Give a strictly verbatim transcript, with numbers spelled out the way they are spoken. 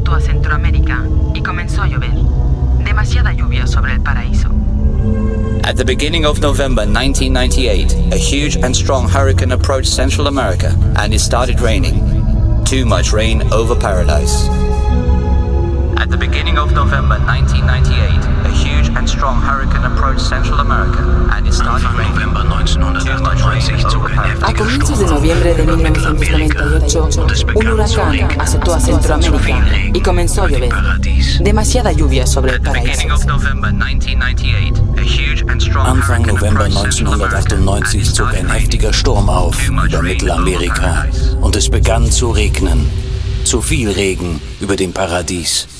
azotó a Centroamérica y comenzó a llover. Demasiada lluvia sobre el paraíso. At the beginning of November nineteen ninety-eight, a huge and strong hurricane approached Central America and it started raining. Too much rain over paradise. At the beginning of November nineteen ninety-eight, a huge and strong hurricane approached Central America and it started raining. A comienzos de noviembre de mil novecientos noventa y ocho, un huracán azotó a Centroamérica y comenzó a llover. Demasiada lluvia sobre el paraíso. Anfang November neunzehnhundertachtundneunzig zog ein heftiger Sturm auf über Mittelamerika und es begann zu regnen. Zu viel Regen über dem Paradies.